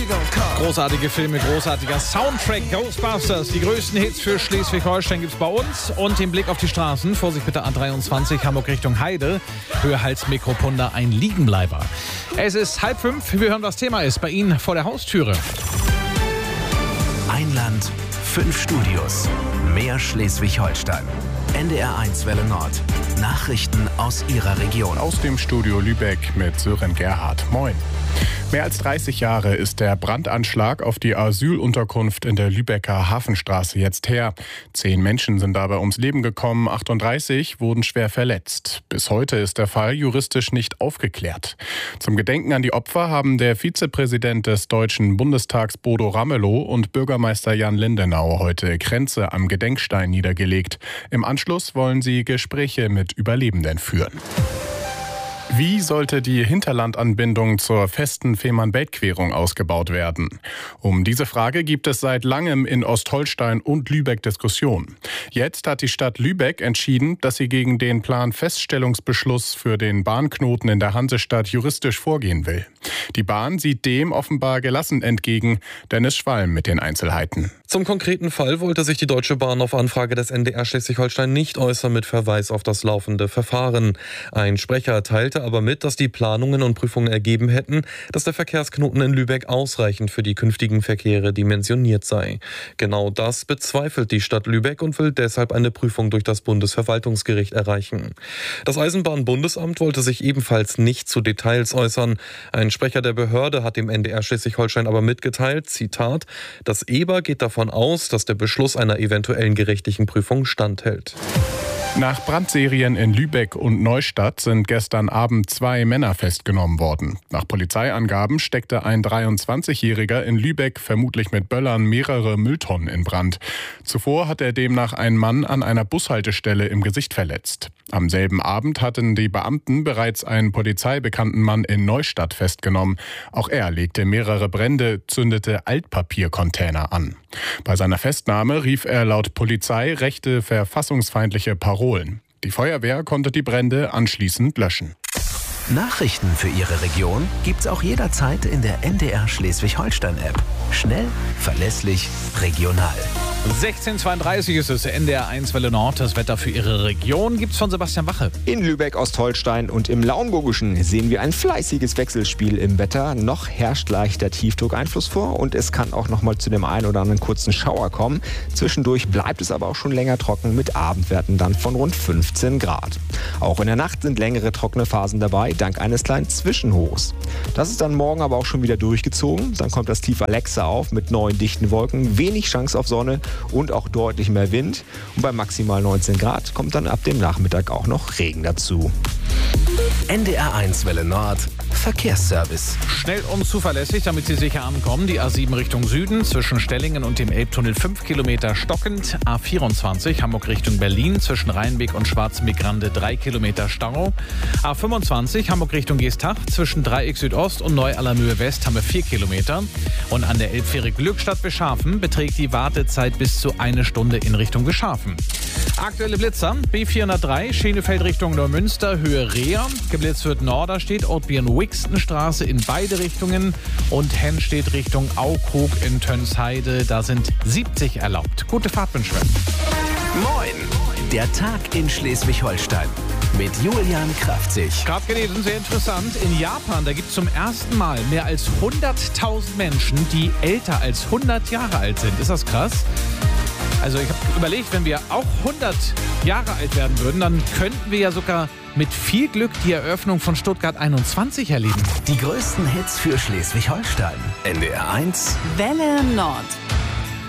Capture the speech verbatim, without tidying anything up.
Großartige Filme, großartiger Soundtrack, Ghostbusters. Die größten Hits für Schleswig-Holstein gibt's bei uns. Und den Blick auf die Straßen. Vorsicht bitte A dreiundzwanzig, Hamburg Richtung Heide. Höhe Hals Mikropunda, ein Liegenbleiber. Es ist halb fünf. Wir hören, was Thema ist bei Ihnen vor der Haustüre. Ein Land, fünf Studios. Mehr Schleswig-Holstein. N D R eins Welle Nord. Nachrichten aus Ihrer Region. Aus dem Studio Lübeck mit Sören Gerhardt. Moin. Mehr als dreißig Jahre ist der Brandanschlag auf die Asylunterkunft in der Lübecker Hafenstraße jetzt her. Zehn Menschen sind dabei ums Leben gekommen, achtunddreißig wurden schwer verletzt. Bis heute ist der Fall juristisch nicht aufgeklärt. Zum Gedenken an die Opfer haben der Vizepräsident des Deutschen Bundestags Bodo Ramelow und Bürgermeister Jan Lindenau heute Kränze am Gedenkstein niedergelegt. Im Anschluss wollen sie Gespräche mit Überlebenden führen. Wie sollte die Hinterlandanbindung zur festen Fehmarn-Belt-Querung ausgebaut werden? Um diese Frage gibt es seit langem in Ostholstein und Lübeck Diskussionen. Jetzt hat die Stadt Lübeck entschieden, dass sie gegen den Planfeststellungsbeschluss für den Bahnknoten in der Hansestadt juristisch vorgehen will. Die Bahn sieht dem offenbar gelassen entgegen. Dennis Schwalm mit den Einzelheiten. Zum konkreten Fall wollte sich die Deutsche Bahn auf Anfrage des N D R Schleswig-Holstein nicht äußern mit Verweis auf das laufende Verfahren. Ein Sprecher teilte aber mit, dass die Planungen und Prüfungen ergeben hätten, dass der Verkehrsknoten in Lübeck ausreichend für die künftigen Verkehre dimensioniert sei. Genau das bezweifelt die Stadt Lübeck und will deshalb eine Prüfung durch das Bundesverwaltungsgericht erreichen. Das Eisenbahnbundesamt wollte sich ebenfalls nicht zu Details äußern. Ein Sprecher der Behörde hat dem N D R Schleswig-Holstein aber mitgeteilt, Zitat, das E B A geht davon aus, dass der Beschluss einer eventuellen gerichtlichen Prüfung standhält. Nach Brandserien in Lübeck und Neustadt sind gestern Abend zwei Männer festgenommen worden. Nach Polizeiangaben steckte ein dreiundzwanzigjähriger in Lübeck vermutlich mit Böllern mehrere Mülltonnen in Brand. Zuvor hat er demnach einen Mann an einer Bushaltestelle im Gesicht verletzt. Am selben Abend hatten die Beamten bereits einen polizeibekannten Mann in Neustadt festgenommen. Auch er legte mehrere Brände, zündete Altpapiercontainer an. Bei seiner Festnahme rief er laut Polizei rechte, verfassungsfeindliche Parolen. Die Feuerwehr konnte die Brände anschließend löschen. Nachrichten für Ihre Region gibt's auch jederzeit in der N D R Schleswig-Holstein-App. Schnell, verlässlich, regional. sechzehn Uhr zweiunddreißig ist es, N D R eins Welle Nord. Das Wetter für Ihre Region gibt's von Sebastian Wache. In Lübeck, Ostholstein und im Lauenburgischen sehen wir ein fleißiges Wechselspiel im Wetter. Noch herrscht leichter Tiefdruckeinfluss vor und es kann auch noch mal zu dem einen oder anderen kurzen Schauer kommen. Zwischendurch bleibt es aber auch schon länger trocken mit Abendwerten dann von rund fünfzehn Grad. Auch in der Nacht sind längere trockene Phasen dabei, dank eines kleinen Zwischenhochs. Das ist dann morgen aber auch schon wieder durchgezogen. Dann kommt das Tief Alexa auf mit neuen dichten Wolken, wenig Chance auf Sonne und auch deutlich mehr Wind. Und bei maximal neunzehn Grad kommt dann ab dem Nachmittag auch noch Regen dazu. N D R eins Welle Nord, Verkehrsservice. Schnell und zuverlässig, damit Sie sicher ankommen. Die A sieben Richtung Süden zwischen Stellingen und dem Elbtunnel fünf Kilometer stockend. A vierundzwanzig Hamburg Richtung Berlin zwischen Rheinbeck und Schwarzenbeck-Grande drei Kilometer Stau. A fünfundzwanzig Hamburg Richtung Geestach zwischen Dreieck Südost und Neu-Allermöhe West haben wir vier Kilometer. Und an der Elbfähre Glückstadt-Bescharfen beträgt die Wartezeit bis zu eine Stunde in Richtung Bescharfen. Aktuelle Blitzer, B vierhundertdrei, Schenefeld Richtung Neumünster, Höhe Reher. Geblitzt wird Norderstedt, Ortbieren-Wixtenstraße in beide Richtungen. Und Hennstedt Richtung Aukrug in Tönsheide, da sind siebzig erlaubt. Gute Fahrt wünschen wir. Moin, der Tag in Schleswig-Holstein mit Julian Kraftzig. Gerade gelesen, sehr interessant. In Japan, da gibt es zum ersten Mal mehr als hunderttausend Menschen, die älter als hundert Jahre alt sind. Ist das krass? Also ich habe überlegt, wenn wir auch hundert Jahre alt werden würden, dann könnten wir ja sogar mit viel Glück die Eröffnung von Stuttgart einundzwanzig erleben. Die größten Hits für Schleswig-Holstein. N D R eins Welle Nord.